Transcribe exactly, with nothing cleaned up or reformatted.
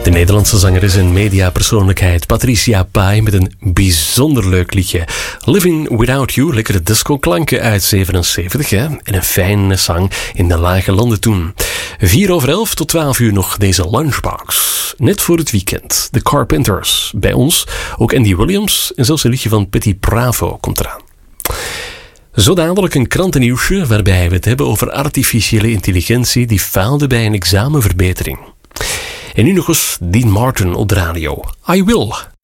De Nederlandse zangeres en mediapersoonlijkheid Patricia Pai met een bijzonder leuk liedje. Living Without You, lekkere disco-klanken uit zevenenzeventig, hè? En een fijne zang in de lage landen toen. Vier over elf tot twaalf uur nog deze lunchbox. Net voor het weekend. The Carpenters. Bij ons ook Andy Williams en zelfs een liedje van Petit Bravo komt eraan. Zo dadelijk een krantennieuwsje waarbij we het hebben over artificiële intelligentie die faalde bij een examenverbetering. En nu nog eens Dean Martin op de radio. I Will.